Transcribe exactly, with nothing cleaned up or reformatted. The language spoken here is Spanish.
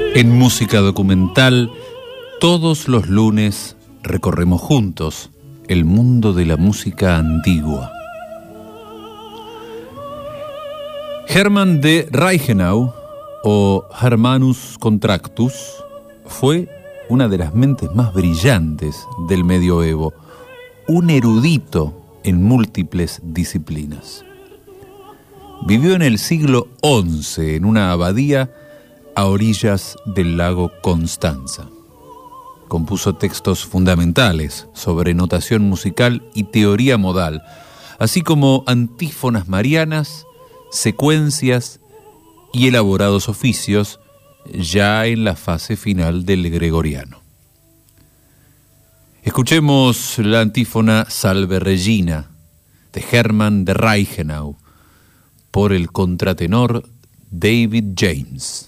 En Música Documental, todos los lunes recorremos juntos el mundo de la música antigua. Hermann de Reichenau, o Hermannus Contractus, fue una de las mentes más brillantes del medioevo, un erudito en múltiples disciplinas. Vivió en el siglo once en una abadía a orillas del lago Constanza. Compuso textos fundamentales sobre notación musical y teoría modal, así como antífonas marianas, secuencias y elaborados oficios ya en la fase final del gregoriano. Escuchemos la antífona Salve Regina de Hermann de Reichenau por el contratenor David James.